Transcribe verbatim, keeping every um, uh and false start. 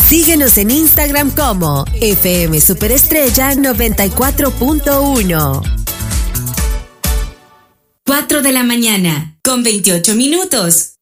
Síguenos en Instagram como F M Superestrella noventa y cuatro punto uno. cuatro de la mañana, con veintiocho minutos.